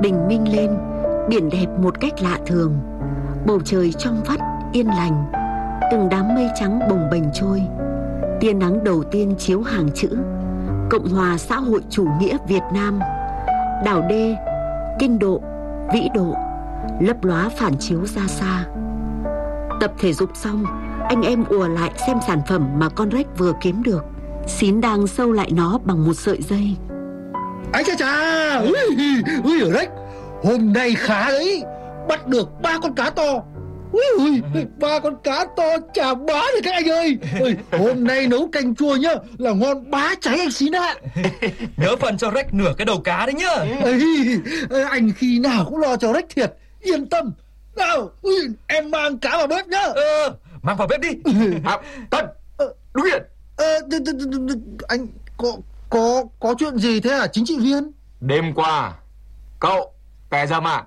Bình minh lên, biển đẹp một cách lạ thường. Bầu trời trong vắt, yên lành. Từng đám mây trắng bồng bềnh trôi. Tia nắng đầu tiên chiếu hàng chữ: Cộng hòa xã hội chủ nghĩa Việt Nam. Đảo D, kinh độ, vĩ độ lấp lóa phản chiếu ra xa. Tập thể dục xong, anh em ùa lại xem sản phẩm mà con rếch vừa kiếm được. Xín đang sâu lại nó bằng một sợi dây. Ấy chà chà, ui ở rếch, hôm nay khá đấy, bắt được 3 con cá to. Ui, 3 con cá to chà bá rồi các anh ơi. Hôm nay nấu canh chua nhá, là ngon bá cháy anh Xín ạ. Nhớ phần cho rếch nửa cái đầu cá đấy nhá. Anh khi nào cũng lo cho rếch thiệt, yên tâm. Nào, em mang cá vào bếp nhá. Mang vào bếp đi. Tân, đúng hiện. Anh có chuyện gì thế hả chính trị viên? Đêm qua cậu tè ra mà.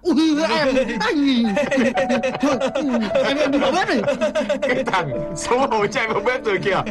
Thôi, em đi vào bếp này. Cái thằng xấu hổ chạy vào bếp rồi kìa.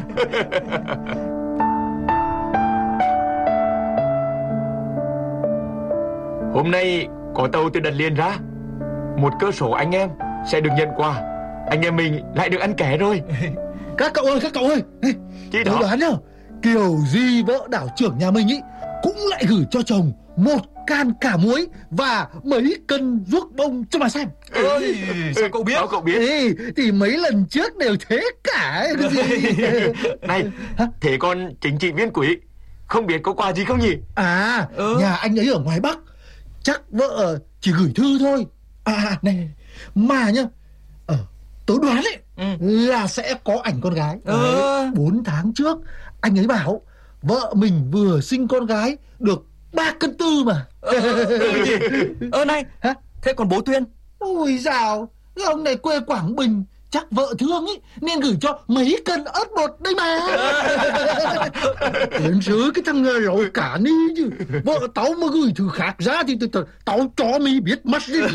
Hôm nay có tàu từ Đất Liền ra. Một cơ số anh em sẽ được nhận quà. Anh em mình lại được ăn ké rồi. Các cậu ơi, Chị tôi đó đoán nhá, kiểu gì vợ đảo trưởng nhà mình ý cũng lại gửi cho chồng 1 can cả muối và mấy cân ruốc bông cho mà xem. Ơi, sao cậu biết? Sao cậu biết? Thì mấy lần trước đều thế cả. Này, thế con chính trị viên Quý không biết có quà gì không nhỉ? Nhà anh ấy ở ngoài Bắc, chắc vợ chỉ gửi thư thôi. Này, mà nhá, tớ đoán ấy là sẽ có ảnh con gái. 4 tháng trước anh ấy bảo vợ mình vừa sinh con gái được 3,4 cân mà. Này, thế còn bố Tuyên? Ôi dào, ông này quê Quảng Bình, chắc vợ thương ý nên gửi cho mấy cân ớt bột đây mà. Đến dưới cái thằng lẩu cả ni chứ. Vợ tao mà gửi thứ khác ra thì tao cho mi biết mất đi.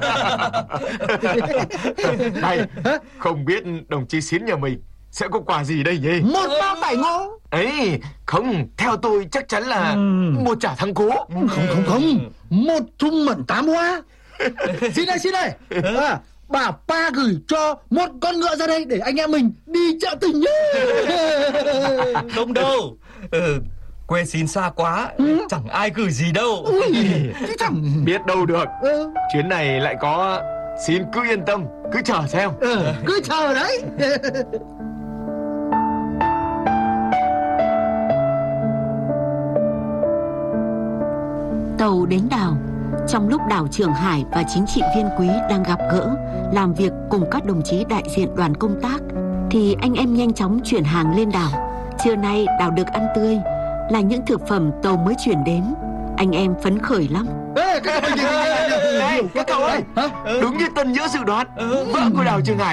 Này, không biết đồng chí Xín nhà mình sẽ có quà gì đây nhỉ? 1 bao tải ngó. Ấy, không, theo tôi chắc chắn là một chả thắng cố. Không, 1 thùng mận 8 hoa. Xin đây. Bà Pa gửi cho 1 con ngựa ra đây để anh em mình đi chợ tình nhé. Không đâu. Quê Xín xa quá, chẳng ai gửi gì đâu. Cái thằng Biết đâu được. Chuyến này lại có. Xin cứ yên tâm, cứ chờ xem. Cứ chờ đấy. Tàu đến đảo. Trong lúc đảo trưởng Hải và chính trị viên Quý đang gặp gỡ, làm việc cùng các đồng chí đại diện đoàn công tác, thì anh em nhanh chóng chuyển hàng lên đảo. Trưa nay đảo được ăn tươi, là những thực phẩm tàu mới chuyển đến. Anh em phấn khởi lắm. Các cậu ơi, đúng như Tân Nhỡ dự đoán, vợ của đảo trưởng Hải